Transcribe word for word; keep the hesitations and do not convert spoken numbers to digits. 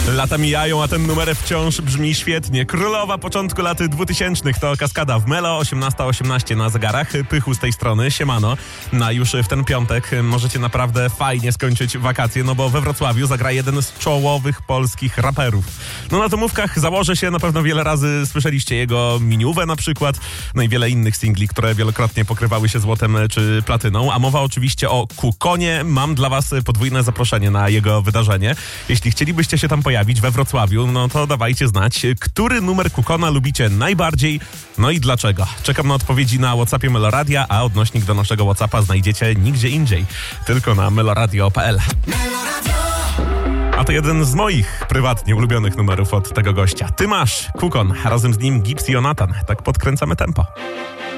Lata mijają, a ten numer wciąż brzmi świetnie. Królowa początku lat dwutysięcznych to Kaskada w Melo, osiemnasta osiemnaście na zegarach. Pychu z tej strony, siemano. Na już w ten piątek możecie naprawdę fajnie skończyć wakacje, no bo we Wrocławiu zagra jeden z czołowych polskich raperów. No na domówkach założę się, na pewno wiele razy słyszeliście jego Miniuwę na przykład, no i wiele innych singli, które wielokrotnie pokrywały się złotem czy platyną, a mowa oczywiście o Kukonie. Mam dla was podwójne zaproszenie na jego wydarzenie. Jeśli chcielibyście się tam pojawić we Wrocławiu, no to dawajcie znać, który numer Kukona lubicie najbardziej, no i dlaczego. Czekam na odpowiedzi na WhatsAppie Meloradia, a odnośnik do naszego WhatsAppa znajdziecie nigdzie indziej, tylko na meloradio kropka p l. A to jeden z moich prywatnie ulubionych numerów od tego gościa. Ty masz Kukon, razem z nim Gips i Jonatan. Tak podkręcamy tempo.